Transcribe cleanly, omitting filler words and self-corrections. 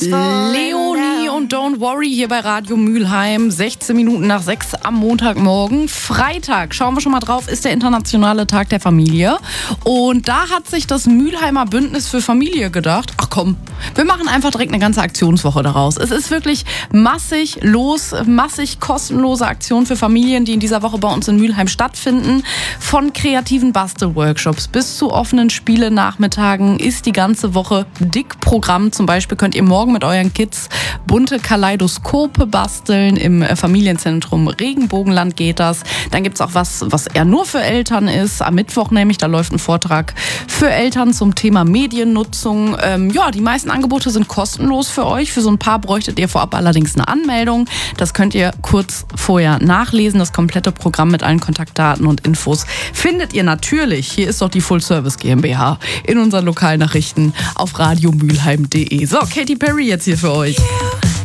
Leonie und Don't Worry hier bei Radio Mülheim. 16 Minuten nach 6 am Montagmorgen. Freitag, schauen wir schon mal drauf, ist der internationale Tag der Familie. Und da hat sich das Mülheimer Bündnis für Familie gedacht, ach komm, wir machen einfach direkt eine ganze Aktionswoche daraus. Es ist wirklich massig kostenlose Aktionen für Familien, die in dieser Woche bei uns in Mülheim stattfinden. Von kreativen Bastelworkshops bis zu offenen Spiele-Nachmittagen ist die ganze Woche dick Programm. Zum Beispiel könnt ihr morgen mit euren Kids bunte Kaleidoskope basteln. Im Familienzentrum Regenbogenland geht das. Dann gibt's auch was eher nur für Eltern ist. Am Mittwoch nämlich, da läuft ein Vortrag für Eltern zum Thema Mediennutzung. Die meisten Angebote sind kostenlos für euch. Für so ein paar bräuchtet ihr vorab allerdings eine Anmeldung. Das könnt ihr kurz vorher nachlesen. Das komplette Programm mit allen Kontaktdaten und Infos findet ihr natürlich, hier ist doch die Full Service GmbH, in unseren Lokalnachrichten auf radiomülheim.de. So, Katy Perry jetzt hier für euch.